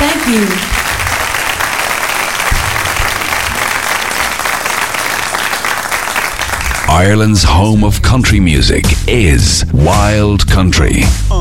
Thank you. Ireland's home of country music is Wild Country.